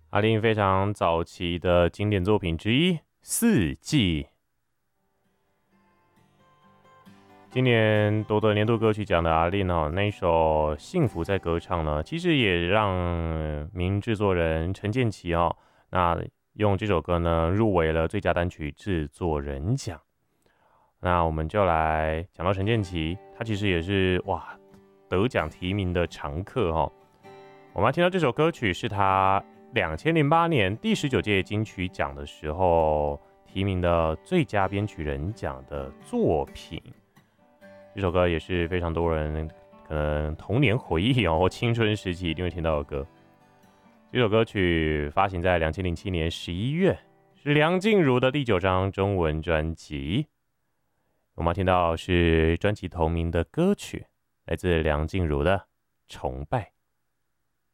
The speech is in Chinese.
阿令非常早期的经典作品之一《四季》。今年夺得年度歌曲奖的阿令那一首《幸福在歌唱》呢，其实也让名制作人陈建骐那用这首歌呢入围了最佳单曲制作人奖。那我们就来讲到陈建骐，他其实也是得奖提名的常客我们要听到这首歌曲是他2008年第19届金曲奖的时候提名的最佳编曲人奖的作品。这首歌也是非常多人可能童年回忆或青春时期一定会听到的歌。这首歌曲发行在2007年11月，是梁静茹的第9张中文专辑。我们要听到是专辑同名的歌曲，来自梁静茹的《崇拜》。